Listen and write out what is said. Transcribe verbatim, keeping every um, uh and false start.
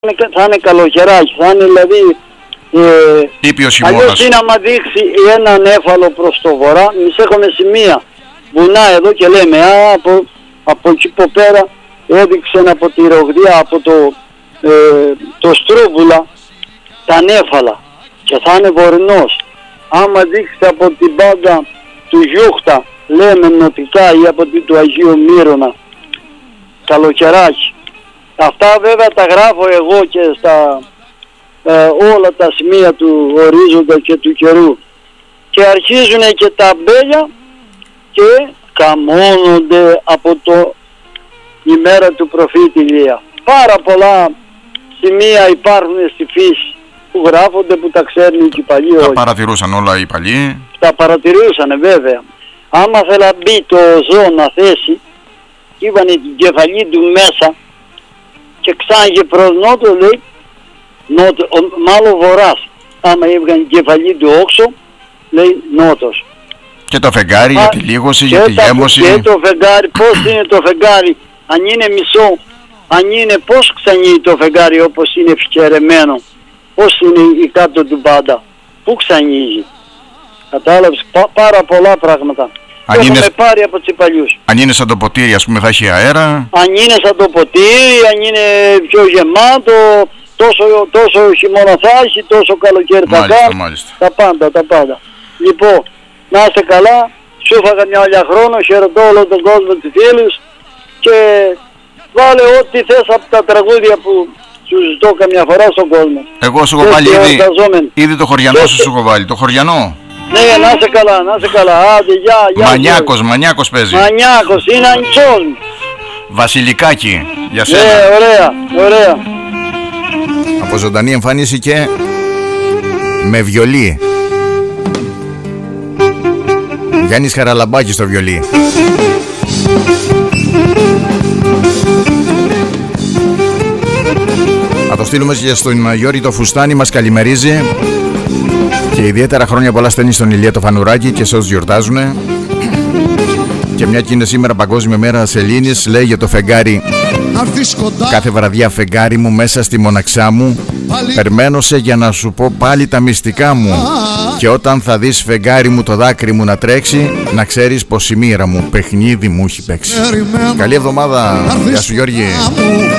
θα είναι καλοκαιράκι, θα είναι δηλαδή ε, αλλιώς είναι άμα δείξει ένα νέφαλο προς το βορρά. Εμείς έχουμε σημεία βουνά εδώ και λέμε α, από, από εκεί που πέρα έδειξε από τη Ρογδία, από το, ε, το Στρούβουλα τα νέφαλα και θα είναι βορεινός. Άμα δείξει από την πάντα του Γιούχτα, λέμε νοτικά, ή από την του Αγίου Μύρονα, καλοκαιράκι. Αυτά βέβαια τα γράφω εγώ και στα ε, όλα τα σημεία του ορίζοντα και του καιρού. Και αρχίζουν και τα αμπέλια και καμώνονται από το ημέρα του προφήτη Ηλία. Πάρα πολλά σημεία υπάρχουν στη φύση που γράφονται, που τα ξέρουν και οι παλιοί. Τα παρατηρούσαν όλα οι παλιοί. Τα παρατηρούσαν βέβαια. Άμα θέλει να μπει το ζώο να θέσει, είπανε την κεφαλή του μέσα και ξάγε προς νότο, λέει, νότο, μάλλον βορράς. Άμα έβγαν την κεφαλή του όξο, λέει νότος. Και το φεγγάρι για τη λίγωση, για τη γέμωση. Και το φεγγάρι, πώς είναι το φεγγάρι, αν είναι μισό, αν είναι πώς ξανοίγει το φεγγάρι όπως είναι ευκαιρεμένο, πώς είναι η κάτω του πάντα, πού ξανοίγει. Κατάλαβες, πά, πάρα πολλά πράγματα. Αν έχουμε είναι, πάρει από τους παλιούς. Αν είναι σαν το ποτήρι, ας πούμε, θα έχει αέρα. Αν είναι σαν το ποτήρι, αν είναι πιο γεμάτο, τόσο, τόσο χειμώνα θα έχει, τόσο καλοκαίρι θα κάνει. Τα πάντα, τα πάντα. Λοιπόν, να είστε καλά, σου έφαγα μια ολιά χρόνο, χαιρετώ όλο τον κόσμο, τους φίλους και βάλε ό,τι θες από τα τραγούδια που σου ζητώ καμιά φορά στον κόσμο. Εγώ σου έχω βάλει ήδη, ήδη το χωριανό σου, σου έχω βάλει, το χωριανό. Ναι, να είσαι καλά, να είσαι καλά. Άντε, γεια, γεια. Μανιάκος, Μανιάκος παίζει. Μανιάκος, είναι ανιτσός. Βασιλικάκι, για σένα. Ναι, ωραία, ωραία. Από ζωντανή εμφάνιση και με βιολί. Γιάννης Χαραλαμπάκης στο βιολί. Θα το στείλουμε και στον Γιώργη το Φουστάνι, μας καλημερίζει. Και ιδιαίτερα χρόνια πολλά στέλνει στον Ηλία το Φανουράκι και σε όσους γιορτάζουν. Και μια και είναι σήμερα Παγκόσμια Μέρα Σελήνης, λέει για το φεγγάρι. Κάθε βραδιά φεγγάρι μου μέσα στη μοναξιά μου, περιμένω σε για να σου πω πάλι τα μυστικά μου. Και όταν θα δεις φεγγάρι μου το δάκρυ μου να τρέξει, να ξέρεις πως η μοίρα μου παιχνίδι μου έχει παίξει. Καλή εβδομάδα, γεια σου Γιώργη.